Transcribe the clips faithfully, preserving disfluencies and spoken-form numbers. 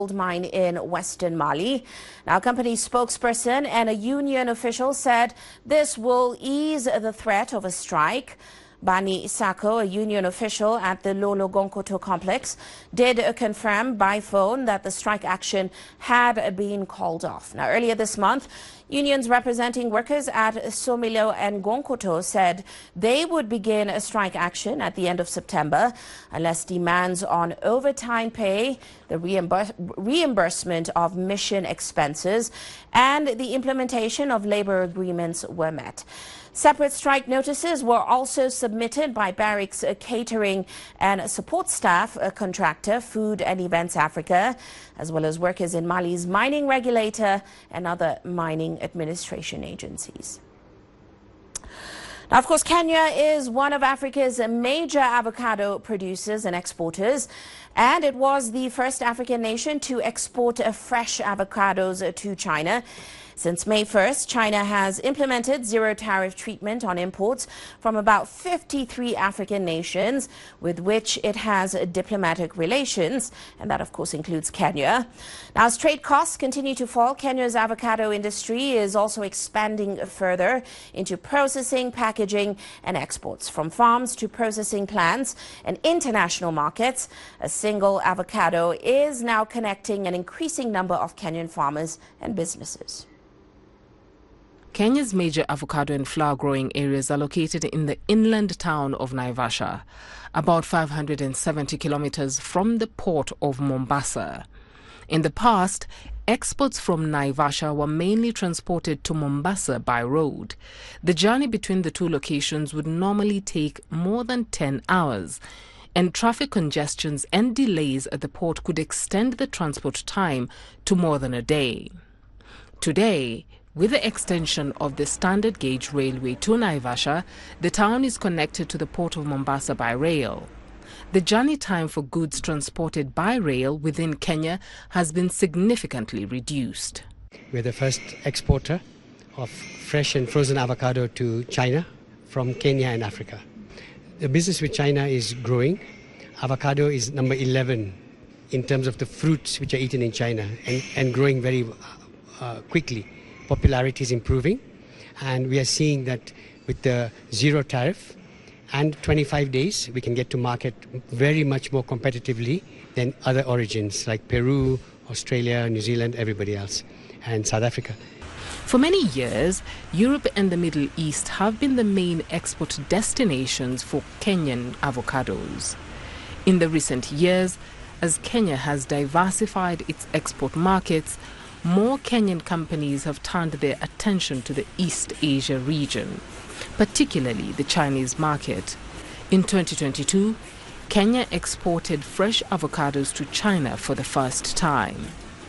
gold mine in western Mali. Now, a company spokesperson and a union official said this will ease the threat of a strike. Bani Sako, a union official at the Lolo Gonkoto complex, did confirm by phone that the strike action had been called off. Now, earlier this month, unions representing workers at Somilo and Gonkoto said they would begin a strike action at the end of September unless demands on overtime pay, the reimburs reimbursement of mission expenses, and the implementation of labor agreements were met. Separate strike notices were also submitted by Barrick's catering and support staff contractor, Food and Events Africa, as well as workers in Mali's mining regulator and other mining administration agencies. Now, of course, Kenya is one of Africa's major avocado producers and exporters, and it was the first African nation to export fresh avocados to China. Since May first, China has implemented zero tariff treatment on imports from about fifty-three African nations with which it has diplomatic relations, and that of course includes Kenya. Now, as trade costs continue to fall, Kenya's avocado industry is also expanding further into processing, packaging and exports, from farms to processing plants and international markets. A single avocado is now connecting an increasing number of Kenyan farmers and businesses. Kenya's major avocado and flower growing areas are located in the inland town of Naivasha, about five hundred seventy kilometers from the port of Mombasa. In the past, exports from Naivasha were mainly transported to Mombasa by road. The journey between the two locations would normally take more than ten hours, and traffic congestions and delays at the port could extend the transport time to more than a day. Today, with the extension of the standard gauge railway to Naivasha, the town is connected to the port of Mombasa by rail. The journey time for goods transported by rail within Kenya has been significantly reduced. We're the first exporter of fresh and frozen avocado to China from Kenya and Africa. The business with China is growing. Avocado is number eleven in terms of the fruits which are eaten in China, and, and growing very uh, quickly. Popularity is improving, and we are seeing that with the zero tariff and twenty-five days, we can get to market very much more competitively than other origins like Peru, Australia, New Zealand, everybody else, and South Africa. For many years, Europe and the Middle East have been the main export destinations for Kenyan avocados. In the recent years, as Kenya has diversified its export markets, more Kenyan companies have turned their attention to the East Asia region, particularly the Chinese market. In twenty twenty-two, Kenya exported fresh avocados to China for the first time.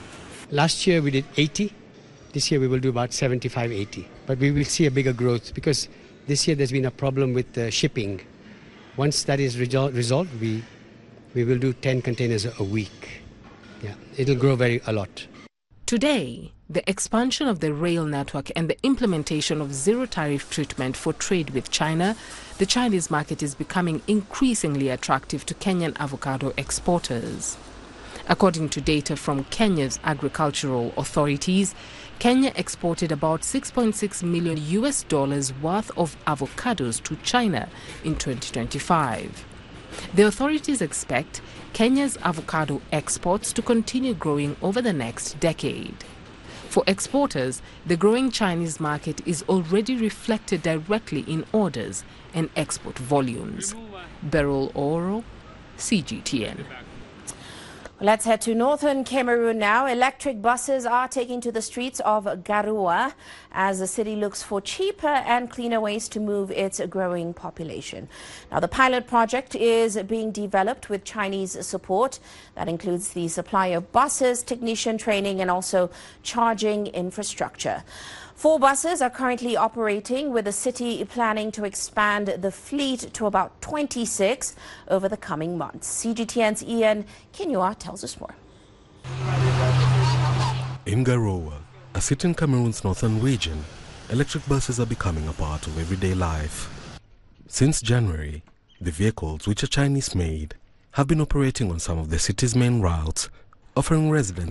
Last year we did eighty. This year we will do about seventy-five, eighty. But we will see a bigger growth because this year there's been a problem with the shipping. Once that is resol resolved, we, we will do ten containers a week. Yeah, it'll grow very a lot. Today, the expansion of the rail network and the implementation of zero-tariff treatment for trade with China, the Chinese market is becoming increasingly attractive to Kenyan avocado exporters. According to data from Kenya's agricultural authorities, Kenya exported about six point six million U S dollars worth of avocados to China in twenty twenty-five. The authorities expect Kenya's avocado exports to continue growing over the next decade. For exporters, the growing Chinese market is already reflected directly in orders and export volumes. Beryl Oro, C G T N. Let's head to northern Cameroon now. Electric buses are taking to the streets of Garoua as the city looks for cheaper and cleaner ways to move its growing population. Now, the pilot project is being developed with Chinese support. That includes the supply of buses, technician training, and also charging infrastructure. Four buses are currently operating, with the city planning to expand the fleet to about twenty-six over the coming months. C G T N's Ian Kinyua tells us more. In Garoua, a city in Cameroon's northern region, electric buses are becoming a part of everyday life. Since January, the vehicles, which are Chinese-made, have been operating on some of the city's main routes, offering residents